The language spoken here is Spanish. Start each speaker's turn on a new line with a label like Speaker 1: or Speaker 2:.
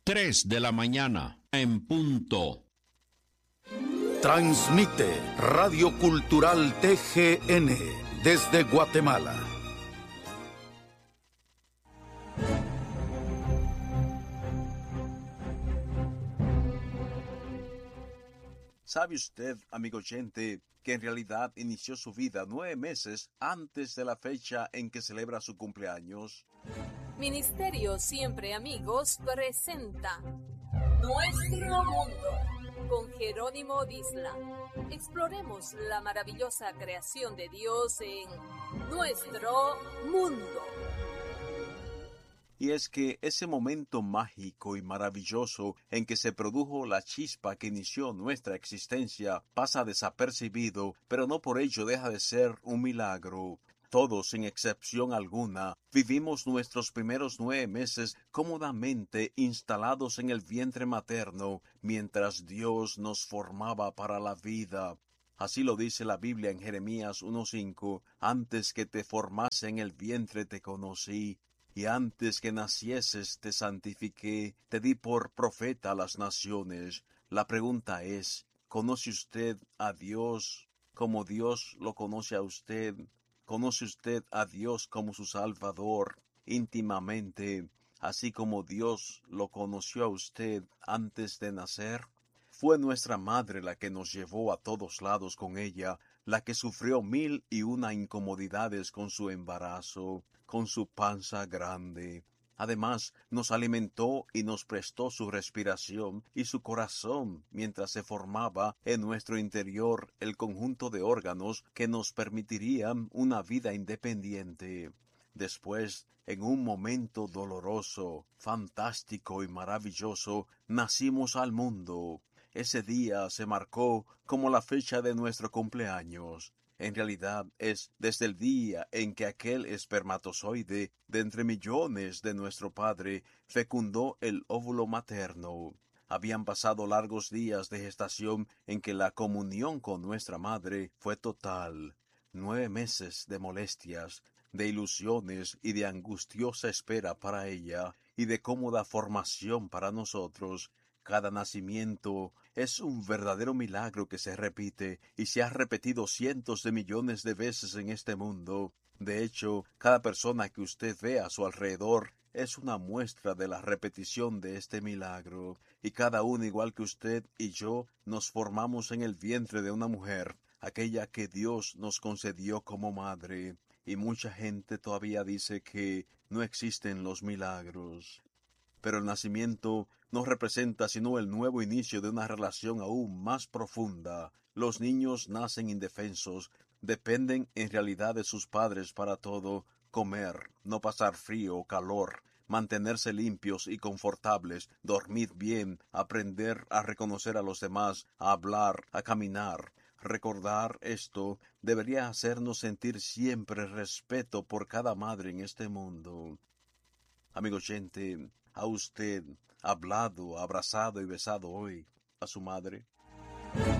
Speaker 1: 3 de la mañana, en punto.
Speaker 2: Transmite Radio Cultural TGN desde Guatemala.
Speaker 3: ¿Sabe usted, amigo oyente, que en realidad inició su vida 9 meses antes de la fecha en que celebra su cumpleaños?
Speaker 4: Ministerio Siempre Amigos presenta Nuestro Mundo con Jerónimo Disla. Exploremos la maravillosa creación de Dios en Nuestro Mundo.
Speaker 3: Y es que ese momento mágico y maravilloso en que se produjo la chispa que inició nuestra existencia pasa desapercibido, pero no por ello deja de ser un milagro. Todos, sin excepción alguna, vivimos nuestros primeros 9 meses cómodamente instalados en el vientre materno, mientras Dios nos formaba para la vida. Así lo dice la Biblia en Jeremías 1:5, antes que te formase en el vientre te conocí, y antes que nacieses te santifiqué, te di por profeta a las naciones. La pregunta es, ¿conoce usted a Dios como Dios lo conoce a usted? ¿Conoce usted a Dios como su Salvador íntimamente, así como Dios lo conoció a usted antes de nacer? Fue nuestra madre la que nos llevó a todos lados con ella, la que sufrió 1001 incomodidades con su embarazo, con su panza grande. Además, nos alimentó y nos prestó su respiración y su corazón mientras se formaba en nuestro interior el conjunto de órganos que nos permitirían una vida independiente. Después, en un momento doloroso, fantástico y maravilloso, nacimos al mundo. Ese día se marcó como la fecha de nuestro cumpleaños. En realidad es desde el día en que aquel espermatozoide de entre millones de nuestro Padre fecundó el óvulo materno. Habían pasado largos días de gestación en que la comunión con nuestra madre fue total. 9 meses de molestias, de ilusiones y de angustiosa espera para ella, y de cómoda formación para nosotros. Cada nacimiento es un verdadero milagro que se repite y se ha repetido cientos de millones de veces en este mundo. De hecho, cada persona que usted ve a su alrededor es una muestra de la repetición de este milagro, y cada uno, igual que usted y yo, nos formamos en el vientre de una mujer, aquella que Dios nos concedió como madre, y mucha gente todavía dice que no existen los milagros. Pero el nacimiento no representa sino el nuevo inicio de una relación aún más profunda. Los niños nacen indefensos, dependen en realidad de sus padres para todo: comer, no pasar frío o calor, mantenerse limpios y confortables, dormir bien, aprender a reconocer a los demás, a hablar, a caminar. Recordar esto debería hacernos sentir siempre respeto por cada madre en este mundo. Amigo oyente, ¿ha usted hablado, abrazado y besado hoy a su madre?